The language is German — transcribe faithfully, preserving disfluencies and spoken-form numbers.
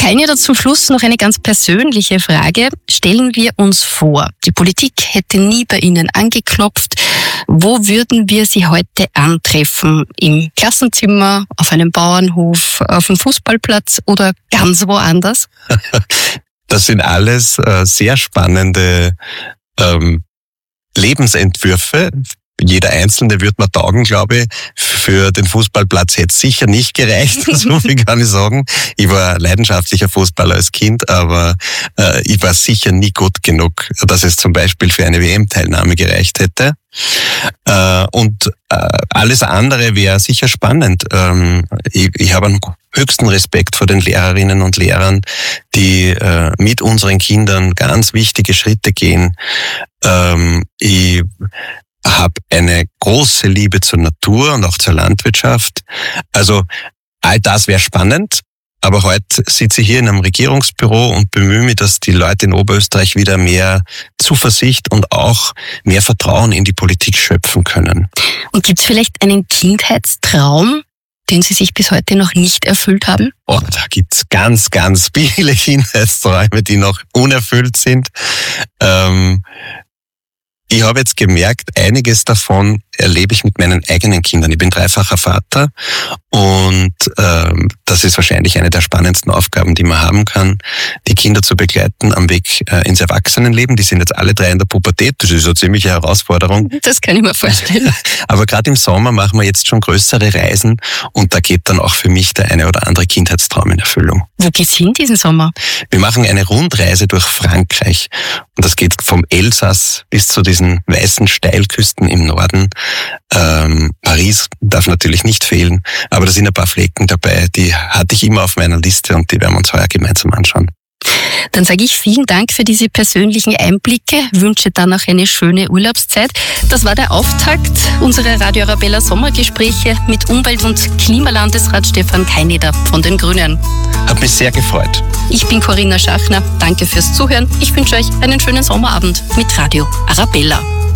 Kaineder, zum Schluss noch eine ganz persönliche Frage. Stellen wir uns vor, die Politik hätte nie bei Ihnen angeklopft. Wo würden wir Sie heute antreffen? Im Klassenzimmer, auf einem Bauernhof, auf dem Fußballplatz oder ganz woanders? Das sind alles äh, sehr spannende ähm, Lebensentwürfe. Jeder Einzelne wird mir taugen, glaube ich. Für den Fußballplatz hätte es sicher nicht gereicht, so viel kann ich sagen. Ich war leidenschaftlicher Fußballer als Kind, aber äh, ich war sicher nie gut genug, dass es zum Beispiel für eine W M-Teilnahme gereicht hätte. Äh, und äh, alles andere wäre sicher spannend. Ähm, ich, ich habe einen höchsten Respekt vor den Lehrerinnen und Lehrern, die äh, mit unseren Kindern ganz wichtige Schritte gehen. Ähm, ich habe eine große Liebe zur Natur und auch zur Landwirtschaft. Also all das wäre spannend, aber heute sitze ich hier in einem Regierungsbüro und bemühe mich, dass die Leute in Oberösterreich wieder mehr Zuversicht und auch mehr Vertrauen in die Politik schöpfen können. Und gibt es vielleicht einen Kindheitstraum, den Sie sich bis heute noch nicht erfüllt haben? Oh, da gibt's ganz, ganz viele Kindheitsträume, die noch unerfüllt sind. Ähm, Ich habe jetzt gemerkt, einiges davon erlebe ich mit meinen eigenen Kindern. Ich bin dreifacher Vater und ähm, das ist wahrscheinlich eine der spannendsten Aufgaben, die man haben kann, die Kinder zu begleiten am Weg äh, ins Erwachsenenleben. Die sind jetzt alle drei in der Pubertät, das ist eine ziemliche Herausforderung. Das kann ich mir vorstellen. Aber gerade im Sommer machen wir jetzt schon größere Reisen und da geht dann auch für mich der eine oder andere Kindheitstraum in Erfüllung. Wo geht's hin diesen Sommer? Wir machen eine Rundreise durch Frankreich und das geht vom Elsass bis zu diesen weißen Steilküsten im Norden. Ähm, Paris darf natürlich nicht fehlen, aber da sind ein paar Flecken dabei, die hatte ich immer auf meiner Liste und die werden wir uns heuer gemeinsam anschauen. Dann sage ich vielen Dank für diese persönlichen Einblicke, wünsche dann auch eine schöne Urlaubszeit. Das war der Auftakt unserer Radio Arabella Sommergespräche mit Umwelt- und Klimalandesrat Stefan Kaineder von den Grünen. Hat mich sehr gefreut. Ich bin Corinna Schachner, danke fürs Zuhören. Ich wünsche euch einen schönen Sommerabend mit Radio Arabella.